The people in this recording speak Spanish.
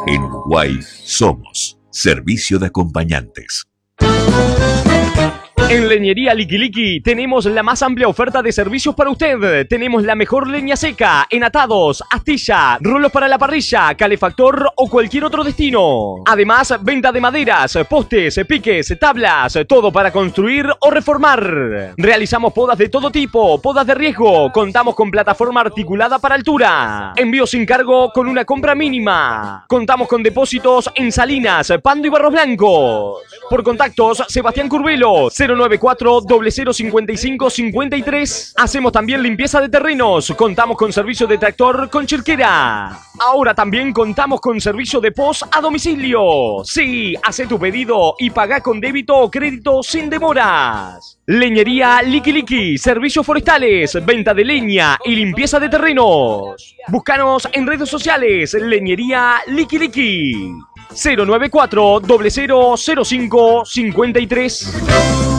En Uruguay somos Servicio de Acompañantes. En Leñería Liki Liki tenemos la más amplia oferta de servicios para usted. Tenemos la mejor leña seca, enatados, astilla, rolos para la parrilla, calefactor o cualquier otro destino. Además, venta de maderas, postes, piques, tablas, todo para construir o reformar. Realizamos podas de todo tipo, podas de riesgo. Contamos con plataforma articulada para altura. Envío sin cargo con una compra mínima. Contamos con depósitos en Salinas, Pando y Barros Blancos. Por contactos, Sebastián Curvelo, 094-0055-53. Hacemos también limpieza de terrenos. Contamos con servicio de tractor con chirquera. Ahora también contamos con servicio de post a domicilio. Sí, hace tu pedido y paga con débito o crédito sin demoras. Leñería Liki Liki, servicios forestales, venta de leña y limpieza de terrenos. Búscanos en redes sociales, Leñería Liki Liki. 094-0005-53.